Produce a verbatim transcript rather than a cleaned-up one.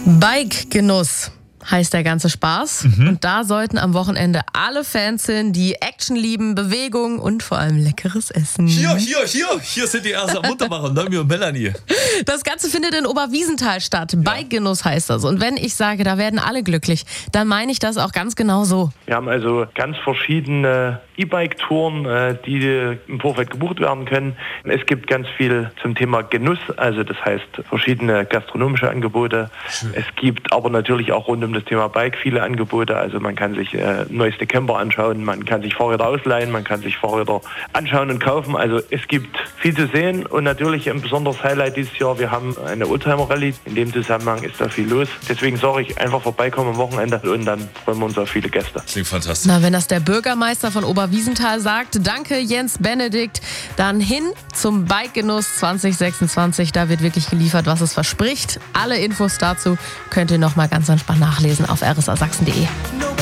Bike-Genuss heißt der ganze Spaß. Mhm. Und da sollten am Wochenende alle Fans hin, die Action lieben, Bewegung und vor allem leckeres Essen. Hier, hier, hier, hier sind die ersten Muttermacher, Noemi und Melanie. Das Ganze findet in Oberwiesenthal statt. Bike-Genuss heißt das. Und wenn ich sage, da werden alle glücklich, dann meine ich das auch ganz genau so. Wir haben also ganz verschiedene E-Bike-Touren, die im Vorfeld gebucht werden können. Es gibt ganz viel zum Thema Genuss, also das heißt verschiedene gastronomische Angebote. Schön. Es gibt aber natürlich auch rund um das Thema Bike viele Angebote. Also man kann sich äh, neueste Camper anschauen, man kann sich Fahrräder ausleihen, man kann sich Fahrräder anschauen und kaufen. Also es gibt viel zu sehen und natürlich ein besonderes Highlight dieses Jahr, wir haben eine Oldtimer-Rallye. In dem Zusammenhang ist da viel los. Deswegen sage ich, einfach vorbeikommen am Wochenende und dann freuen wir uns auf viele Gäste. Klingt fantastisch. Na, wenn das der Bürgermeister von Oberwiesenthal sagt, danke Jens Benedikt, dann hin zum Bike-Genuss zwanzig sechsundzwanzig. Da wird wirklich geliefert, was es verspricht. Alle Infos dazu könnt ihr noch mal ganz entspannt nachlesen auf r s a sachsen punkt d e.